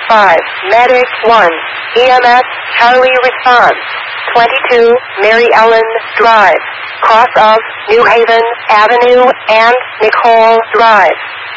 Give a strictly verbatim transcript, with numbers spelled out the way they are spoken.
five, Medic one, E M S, Charlie response. twenty-two, Mary Ellen Drive, cross of New Haven Avenue and Nicole Drive.